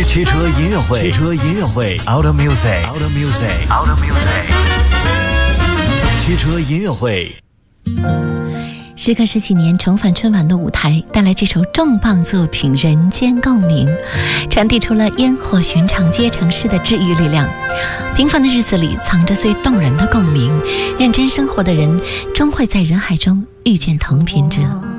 汽车音乐会，Auto Music，汽车音乐会。 时隔10几年重返春晚的舞台，带来这首重磅作品《人间共鸣》，传递出了烟火寻常街城市的治愈力量。平凡的日子里藏着最动人的共鸣，认真生活的人终会在人海中遇见同频者。